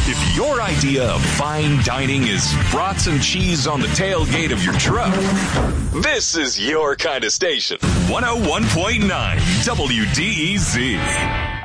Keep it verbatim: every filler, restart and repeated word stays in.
If your idea of fine dining is brats and cheese on the tailgate of your truck, this is your kind of station. one oh one point nine W D E Z.